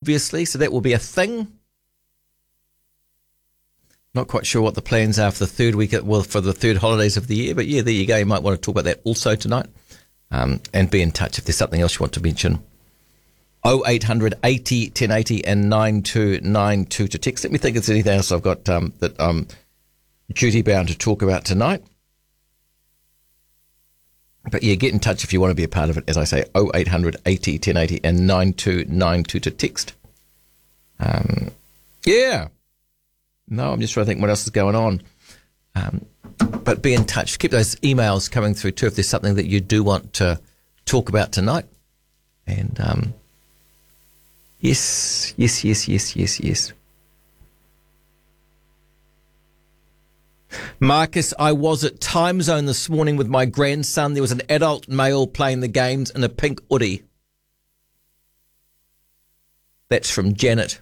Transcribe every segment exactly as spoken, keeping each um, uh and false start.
obviously, so that will be a thing. Not quite sure what the plans are for the third week, well, for the third holidays of the year, but yeah, there you go. You might want to talk about that also tonight, um, and be in touch if there's something else you want to mention. oh eight hundred eighty ten eighty and nine two nine two to text. Let me think if there's anything else I've got um, that I'm duty bound to talk about tonight. But yeah, get in touch if you want to be a part of it. As I say, oh eight hundred eighty ten eighty and nine two nine two to text. Um, yeah. No, I'm just trying to think what else is going on. Um, but be in touch. Keep those emails coming through too if there's something that you do want to talk about tonight. And um, yes, yes, yes, yes, yes, yes. Marcus, I was at Time Zone this morning with my grandson. There was an adult male playing the games in a pink hoodie. That's from Janet.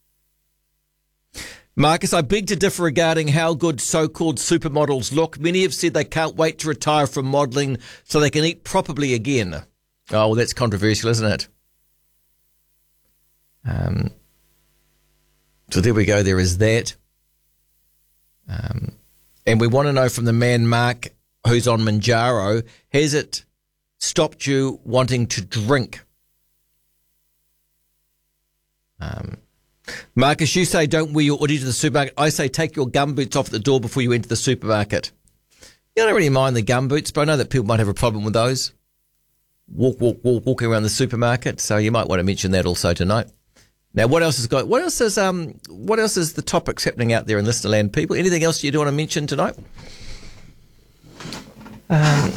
Marcus, I beg to differ regarding how good so-called supermodels look. Many have said they can't wait to retire from modelling so they can eat properly again. Oh, well, that's controversial, isn't it? Um, so there we go. There is that. Um, and we want to know from the man, Mark, who's on Manjaro, has it stopped you wanting to drink? Um, Marcus, you say don't wear your hoodie to the supermarket. I say take your gumboots off at the door before you enter the supermarket. You don't really mind the gumboots, but I know that people might have a problem with those. Walk, walk, walk, walking around the supermarket. So you might want to mention that also tonight. Now, what else has got? What else is um? What else is the topics happening out there in Listerland, people? Anything else you do want to mention tonight? Um,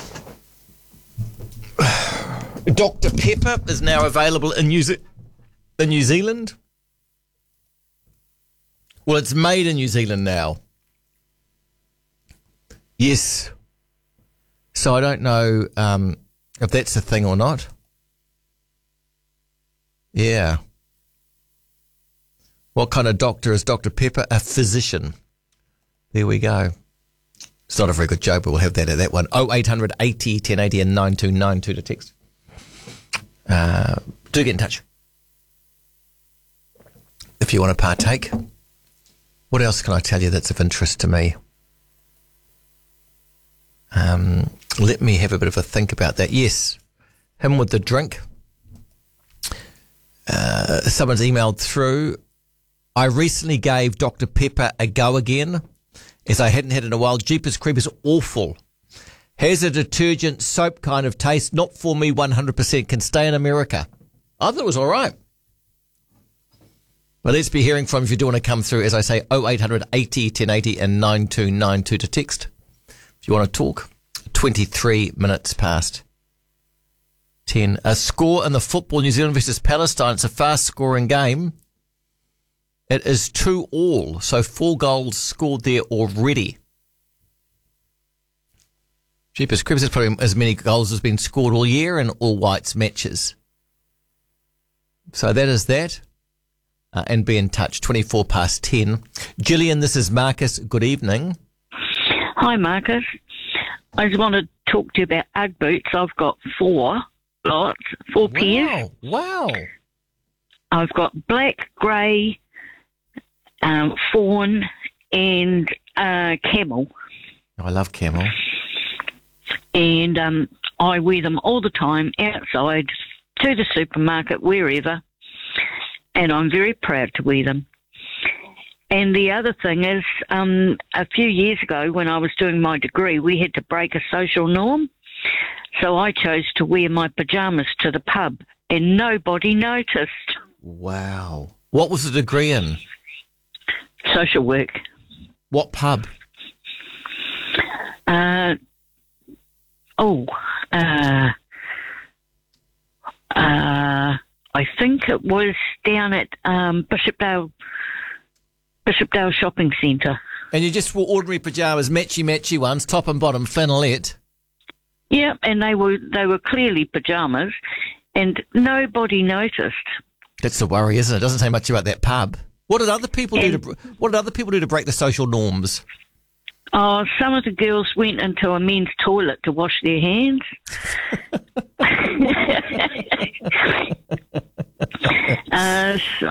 Doctor Pepper is now available in New Ze- in New Zealand. Well, it's made in New Zealand now. Yes. So I don't know um, if that's a thing or not. Yeah. What kind of doctor is Doctor Pepper? A physician. There we go. It's not a very good joke, but we'll have that at that one. oh eight hundred eighty ten eighty and nine two nine two to text. Uh, do get in touch if you want to partake. What else can I tell you that's of interest to me? Um, let me have a bit of a think about that. Yes, him with the drink. Uh, someone's emailed through. I recently gave Doctor Pepper a go again, as I hadn't had it in a while. Jeepers Creepers awful. Has a detergent soap kind of taste. Not for me one hundred percent. Can stay in America. I thought it was all right. Well, let's be hearing from if you do want to come through. As I say, oh eight hundred eighty ten eighty and nine two nine two to text. If you want to talk, twenty-three minutes past ten. A score in the football, New Zealand versus Palestine. It's a fast-scoring game. It is two all, so four goals scored there already. Jeepers Creepers, there's probably as many goals as been scored all year in all whites matches. So that is that. Uh, and be in touch, twenty-four past ten. Gillian, this is Marcus. Good evening. Hi, Marcus. I just want to talk to you about Ugg boots. I've got four lots, four Wow. pairs. Wow. I've got black, grey, um, fawn, and uh, camel. Oh, I love camel. And um, I wear them all the time outside, to the supermarket, wherever. And I'm very proud to wear them. And the other thing is, um, a few years ago when I was doing my degree, we had to break a social norm. So I chose to wear my pyjamas to the pub, and nobody noticed. Wow. What was the degree in? Social work. What pub? Uh, oh, uh, uh, I think it was down at um, Bishopdale, Bishopdale Shopping Centre. And you just wore ordinary pyjamas, matchy-matchy ones, top and bottom, flannelette. Yeah, and they were they were clearly pyjamas, and nobody noticed. That's the worry, isn't it? It doesn't say much about that pub. What did other people and, do to What did other people do to break the social norms? Oh, some of the girls went into a men's toilet to wash their hands. uh,